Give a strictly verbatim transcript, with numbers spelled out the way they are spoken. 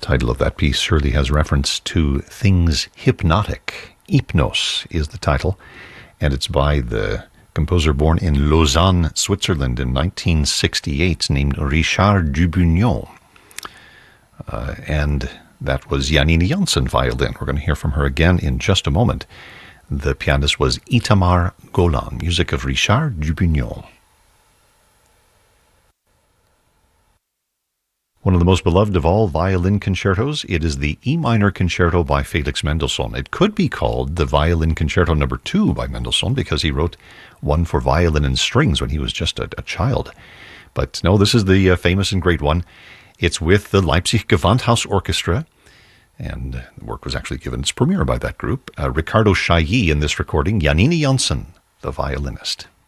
title of that piece surely has reference to things hypnotic. Hypnos is the title, and it's by the composer born in Lausanne, Switzerland in nineteen sixty-eight, named Richard Dubugnon. Uh, and that was Janine Jansen violin. We're going to hear from her again in just a moment. The pianist was Itamar Golan, music of Richard Dubugnon. One of the most beloved of all violin concertos, it is the E minor concerto by Felix Mendelssohn. It could be called the Violin Concerto number two by Mendelssohn because he wrote one for violin and strings when he was just a, a child. But no, this is the uh, famous and great one. It's with the Leipzig Gewandhaus Orchestra, and the work was actually given its premiere by that group. Uh, Ricardo Chailly in this recording, Janine Jansen, the violinist.